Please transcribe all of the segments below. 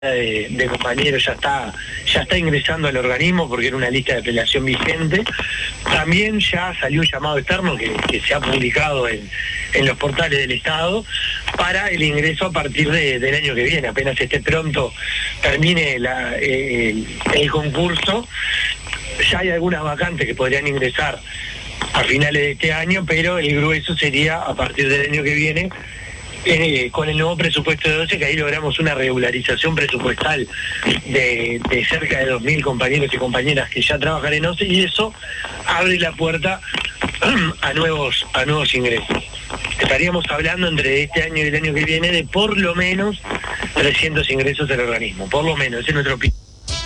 de compañeros ya está ingresando al organismo porque era una lista de apelación vigente. También ya salió un llamado externo que se ha publicado en los portales del Estado para el ingreso a partir del año que viene, apenas esté pronto, termine el concurso. Ya hay algunas vacantes que podrían ingresar a finales de este año, pero el grueso sería a partir del año que viene, con el nuevo presupuesto de 12, que ahí logramos una regularización presupuestal de cerca de 2.000 compañeros y compañeras que ya trabajan en OCE, y eso abre la puerta a nuevos ingresos. Estaríamos hablando entre este año y el año que viene de por lo menos 300 ingresos al organismo, por lo menos, ese es nuestro piso.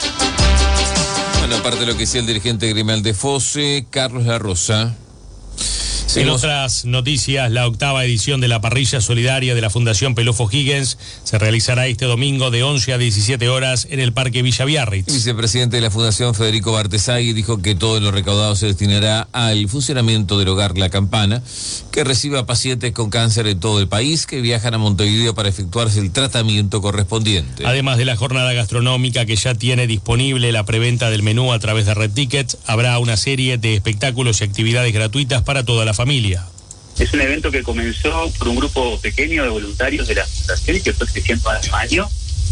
Bueno, aparte de lo que decía el dirigente gremial de FOSE, Carlos La Rosa. En otras noticias, la 8ª edición de la parrilla solidaria de la Fundación Pelofo Higgins se realizará este domingo de 11 a 17 horas en el Parque Villa Biarritz. El vicepresidente de la Fundación, Federico Bartesagui, dijo que todo lo recaudado se destinará al funcionamiento del hogar La Campana, que recibe a pacientes con cáncer en todo el país que viajan a Montevideo para efectuarse el tratamiento correspondiente. Además de la jornada gastronómica que ya tiene disponible la preventa del menú a través de Red Tickets, habrá una serie de espectáculos y actividades gratuitas para toda la familia. Es un evento que comenzó por un grupo pequeño de voluntarios de la Fundación y que fue creciendo año a año.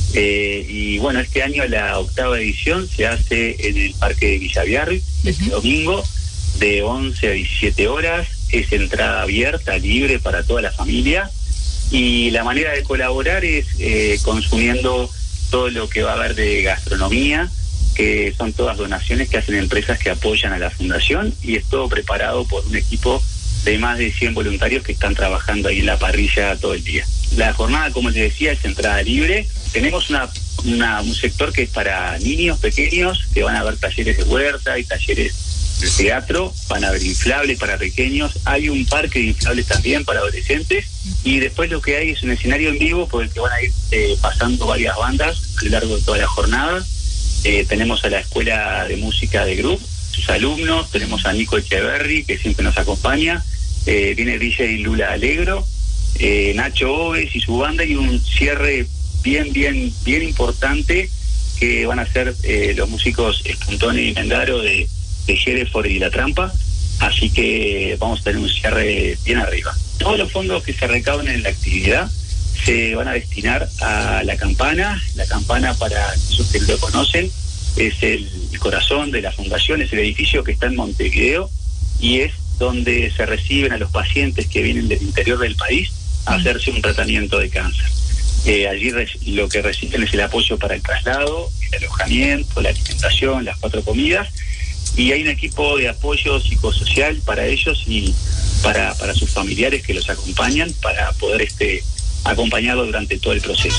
Y bueno, este año la 8ª edición se hace en el Parque de Villa Biarritz, este domingo, de 11 a 17 horas. Es entrada abierta, libre para toda la familia. Y la manera de colaborar es consumiendo todo lo que va a haber de gastronomía, que son todas donaciones que hacen empresas que apoyan a la Fundación, y es todo preparado por un equipo de más de 100 voluntarios que están trabajando ahí en la parrilla todo el día. La jornada, como les decía, es entrada libre. Tenemos un sector que es para niños pequeños, que van a haber talleres de huerta y talleres de teatro, van a haber inflables para pequeños, hay un parque de inflables también para adolescentes, y después lo que hay es un escenario en vivo por el que van a ir pasando varias bandas a lo largo de toda la jornada. Tenemos a la Escuela de Música de Group, sus alumnos, tenemos a Nico Echeverry, que siempre nos acompaña, viene DJ Lula Alegro, Nacho Oves y su banda, y un cierre bien importante que van a ser los músicos Espuntone y Mendaro de Hereford y La Trampa, así que vamos a tener un cierre bien arriba. Todos los fondos que se recauden en la actividad se van a destinar a La Campana. La Campana, para los que lo conocen, es el corazón de la fundación, es el edificio que está en Montevideo y es donde se reciben a los pacientes que vienen del interior del país a hacerse un tratamiento de cáncer. Allí lo que reciben es el apoyo para el traslado, el alojamiento, la alimentación, las 4 comidas, y hay un equipo de apoyo psicosocial para ellos y para sus familiares que los acompañan para poder acompañarlo durante todo el proceso.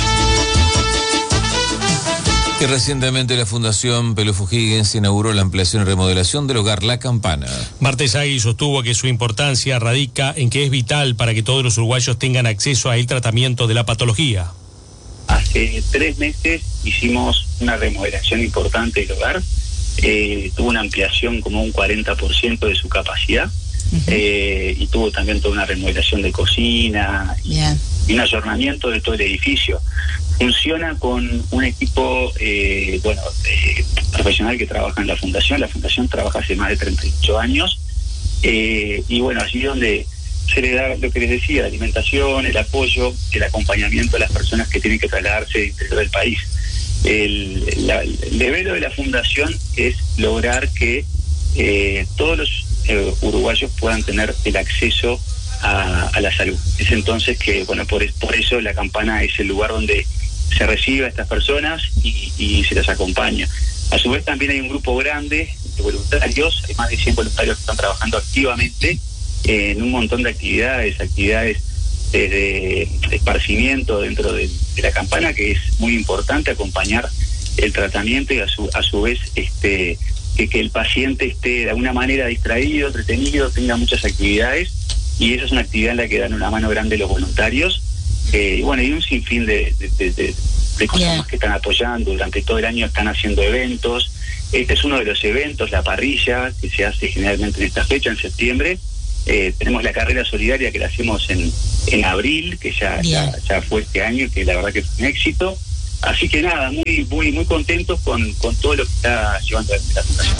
Y recientemente la Fundación Pelofo Higgins inauguró la ampliación y remodelación del hogar La Campana. Bartesagui sostuvo que su importancia radica en que es vital para que todos los uruguayos tengan acceso al tratamiento de la patología. Hace 3 meses hicimos una remodelación importante del hogar, tuvo una ampliación como un 40% de su capacidad, y tuvo también toda una remodelación de cocina y un ayornamiento de todo el edificio. Funciona con un equipo profesional que trabaja en la Fundación. La Fundación trabaja hace más de 38 años, y bueno, allí donde se le da lo que les decía, la alimentación, el apoyo, el acompañamiento a las personas que tienen que trasladarse del interior del país. El deber de la Fundación es lograr que todos los uruguayos puedan tener el acceso a la salud. Es entonces que, bueno, por eso La Campana es el lugar donde se recibe a estas personas y se las acompaña. A su vez también hay un grupo grande de voluntarios, hay más de 100 voluntarios que están trabajando activamente en un montón de actividades de esparcimiento dentro de La Campana, que es muy importante acompañar el tratamiento y a su vez que el paciente esté de alguna manera distraído, entretenido, tenga muchas actividades, y esa es una actividad en la que dan una mano grande los voluntarios. Y bueno, hay un sinfín de cosas más que están apoyando. Durante todo el año están haciendo eventos. Este es uno de los eventos, la parrilla, que se hace generalmente en esta fecha, en septiembre. Tenemos la carrera solidaria que la hacemos en abril, que ya fue este año, que la verdad que fue un éxito. Así que nada, muy contentos con todo lo que está llevando la fundación.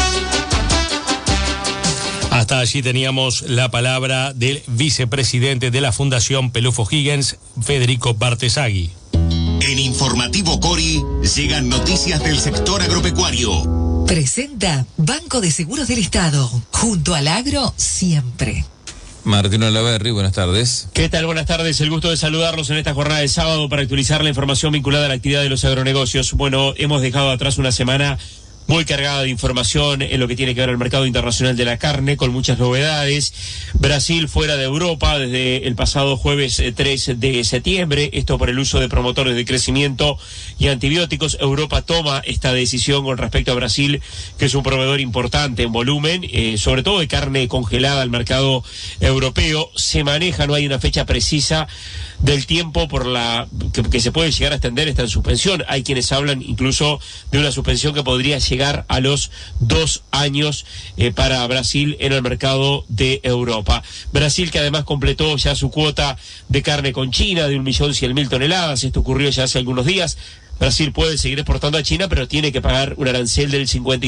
Hasta allí teníamos la palabra del vicepresidente de la Fundación Pelufo Higgins, Federico Bartesagui. En Informativo Cori llegan noticias del sector agropecuario. Presenta Banco de Seguros del Estado, junto al agro siempre. Martín Olaverri, buenas tardes. ¿Qué tal? Buenas tardes. El gusto de saludarlos en esta jornada de sábado para actualizar la información vinculada a la actividad de los agronegocios. Bueno, hemos dejado atrás una semana muy cargada de información en lo que tiene que ver al mercado internacional de la carne, con muchas novedades. Brasil fuera de Europa desde el pasado jueves 3 de septiembre, esto por el uso de promotores de crecimiento y antibióticos. Europa toma esta decisión con respecto a Brasil, que es un proveedor importante en volumen, sobre todo de carne congelada al mercado europeo. Se maneja, no hay una fecha precisa del tiempo por la que se puede llegar a extender esta suspensión. Hay quienes hablan incluso de una suspensión que podría llegar a los 2 años para Brasil en el mercado de Europa. Brasil, que además completó ya su cuota de carne con China de 1.100.000 toneladas. Esto ocurrió ya hace algunos días. Brasil puede seguir exportando a China, pero tiene que pagar un arancel del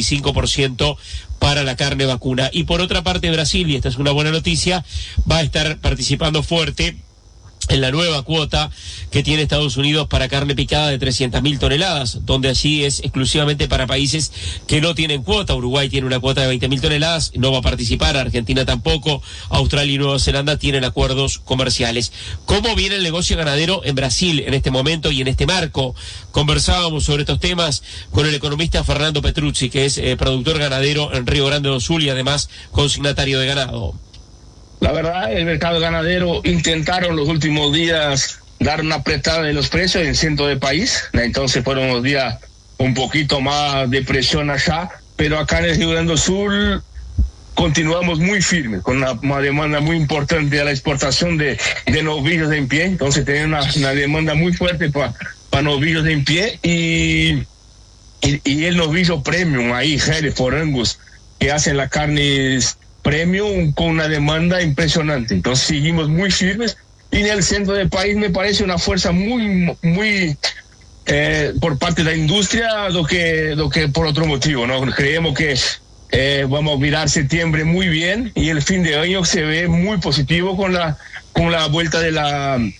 55% para la carne vacuna. Y por otra parte, Brasil, y esta es una buena noticia, va a estar participando fuerte en la nueva cuota que tiene Estados Unidos para carne picada de 300.000 toneladas, donde allí es exclusivamente para países que no tienen cuota. Uruguay tiene una cuota de 20.000 toneladas, no va a participar, Argentina tampoco, Australia y Nueva Zelanda tienen acuerdos comerciales. ¿Cómo viene el negocio ganadero en Brasil en este momento y en este marco? Conversábamos sobre estos temas con el economista Fernando Petrucci, que es productor ganadero en Río Grande do Sul y además consignatario de ganado. La verdad, el mercado ganadero intentaron los últimos días dar una apretada de los precios en el centro del país, entonces fueron los días un poquito más de presión allá, pero acá en el Río Grande do Sul continuamos muy firmes, con una demanda muy importante a la exportación de novillos en pie, entonces tenemos una demanda muy fuerte para novillos en pie y el novillo premium, ahí, Hereford, Angus, que hacen las carnes premium con una demanda impresionante. Entonces seguimos muy firmes y en el centro del país me parece una fuerza muy por parte de la industria do que por otro motivo, ¿no? Creemos que vamos a mirar septiembre muy bien y el fin de año se ve muy positivo con la vuelta del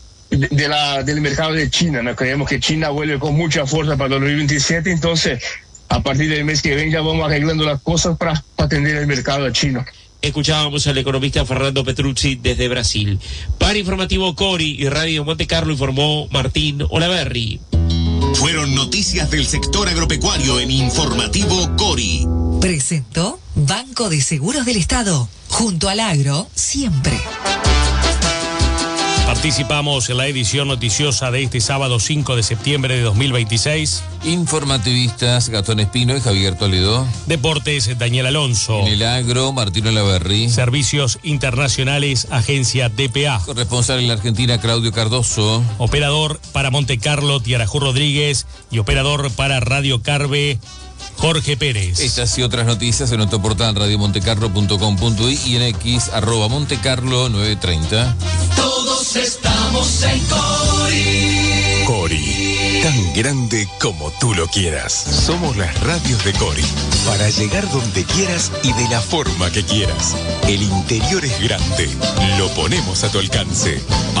mercado de China, ¿no? Creemos que China vuelve con mucha fuerza para el 2027, entonces a partir del mes que viene ya vamos arreglando las cosas para atender el mercado chino. Escuchábamos al economista Fernando Petrucci desde Brasil. Para Informativo Cori y Radio Monte Carlo informó Martín Olaverri. Fueron noticias del sector agropecuario en Informativo Cori. Presentó Banco de Seguros del Estado, junto al agro siempre. Participamos en la edición noticiosa de este sábado 5 de septiembre de 2026. Informativistas Gastón Espino y Javier Toledo. Deportes Daniel Alonso. En el agro, Martín Olaverri. Servicios internacionales, agencia DPA. Corresponsal en la Argentina, Claudio Cardoso. Operador para Monte Carlo, Tiarajú Rodríguez. Y operador para Radio Carve, Jorge Pérez. Estas y otras noticias en nuestro portal radiomontecarlo.com.uy y en X @montecarlo930. Todos estamos en Cori. Cori, tan grande como tú lo quieras. Somos las radios de Cori, para llegar donde quieras y de la forma que quieras. El interior es grande, lo ponemos a tu alcance.